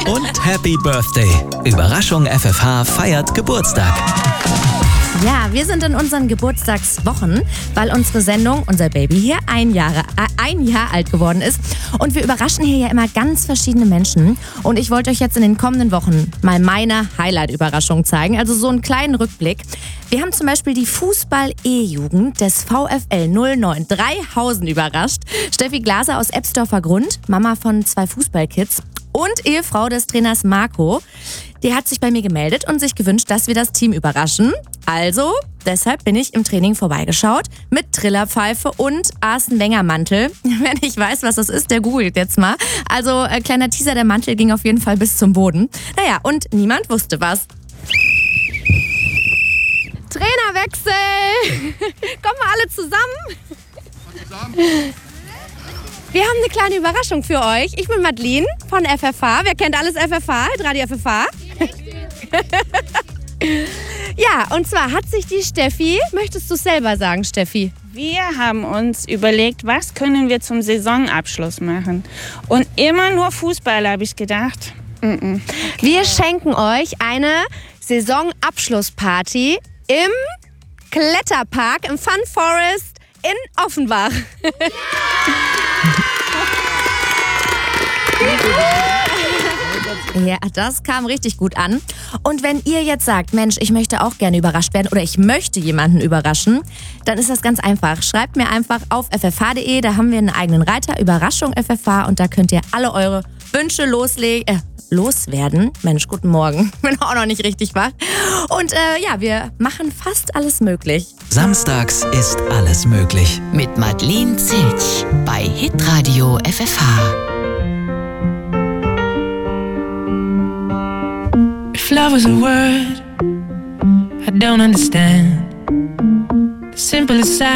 Und Happy Birthday. Überraschung FFH feiert Geburtstag. Ja, wir sind in unseren Geburtstagswochen, weil unsere Sendung, unser Baby hier, ein Jahr alt geworden ist. Und wir überraschen hier ja immer ganz verschiedene Menschen. Und ich wollte euch jetzt in den kommenden Wochen mal meine Highlight-Überraschung zeigen. Also so einen kleinen Rückblick. Wir haben zum Beispiel die Fußball-E-Jugend des VfL 09 Dreihausen überrascht. Steffi Glaser aus Ebsdorfer Grund, Mama von 2 Fußballkids und Ehefrau des Trainers Marco. Die hat sich bei mir gemeldet und sich gewünscht, dass wir das Team überraschen. Also, deshalb bin ich im Training vorbeigeschaut mit Trillerpfeife und Arsene Wenger Mantel. Wer nicht weiß, was das ist, der googelt jetzt mal. Also, kleiner Teaser, der Mantel ging auf jeden Fall bis zum Boden. Naja, und niemand wusste was. Trainerwechsel! Kommen wir alle zusammen? Wir haben eine kleine Überraschung für euch. Ich bin Madeline von FFH. Wer kennt alles FFH? Radio FFH? Ja, und zwar hat sich die Steffi, möchtest du selber sagen, Steffi? Wir haben uns überlegt, was können wir zum Saisonabschluss machen. Und immer nur Fußball, habe ich gedacht. Okay. Wir schenken euch eine Saisonabschlussparty im Kletterpark, im Fun Forest in Offenbach. Ja, das kam richtig gut an. Und wenn ihr jetzt sagt, Mensch, ich möchte auch gerne überrascht werden oder ich möchte jemanden überraschen, dann ist das ganz einfach. Schreibt mir einfach auf ffh.de, da haben wir einen eigenen Reiter, Überraschung FFH, und da könnt ihr alle eure Wünsche loswerden. Mensch, guten Morgen. Bin auch noch nicht richtig wach. Und ja, wir machen fast alles möglich. Samstags ist alles möglich. Mit Madeline Zilch bei Hitradio FFH. If love was a word I don't understand, the simplest